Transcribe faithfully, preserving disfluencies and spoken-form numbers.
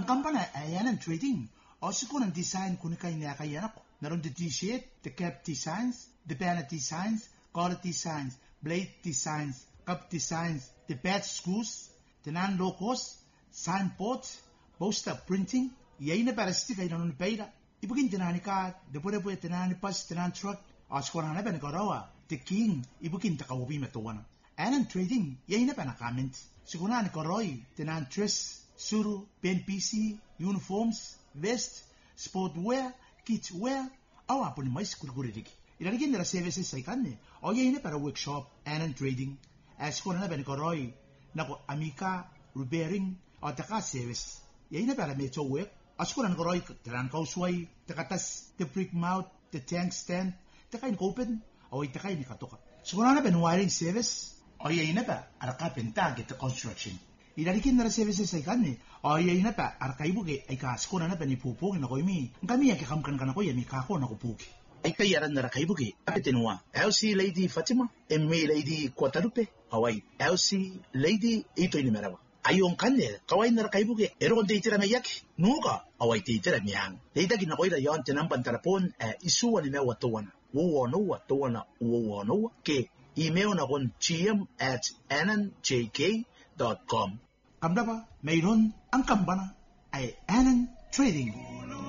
ang kampana ayan ang trading. Also ko ng design kung kay niya kaya ako. Naroon the t-shirt, the cap designs, the banner designs, collar designs, blade designs, cup designs, the badge screws, the non-locos, signboards, poster printing. Yay na para stick ay nanon pera. Ibugin tinani ka, the pure pure tinani pas tinan truck. Also ko na ba ni karawa. The king, ibugin takawubi matuwana. Ayan ang trading, yay na pa na comment. Siguro ni Koroy, tinan dress, suru, pen P C, uniforms, vest, sportwear, kidswear, awa po ni mais kurkuririki. Ilalagyan nila services sa ikan eh. O yay na para workshop, and trading. As ko na ba ni Koroy, nako amika, repairing, o taka service. Yay na para medyo work. As ko na ni Koroy, tinan kausway, takatas, the brick mouth, the tank stand, takain open, o itakain ni katoka. Siguro na ba ni wiring service? O yay na ba, ara kapenta, get the construction. Ilalagyan nila services sa ikan eh. O yay na ba, ara kaibuki, ay kasko na na ba ni pupugin ako imi. Ang kami ay kakamkan ka na ko, yami kako na kupugi. Ay kayaran na kaibuki, apetinwa. L C Lady Fatima, M A Lady Guadalupe, Hawaii. L C Lady ito ni merawa. Ayong kanil, kaway na kaibuki, eron de itira mayaki. Nuga, away de itira miyang. Leidagin na ko ila yon tinampan tarapon, eh, isuwa ni mewa tuwana. Uwa nuwa, tuwana, uwa nuwa, ke. Email na kon gm at annanjk dot com. Kamda ba, mayroon ang kambana ay Annan Trading.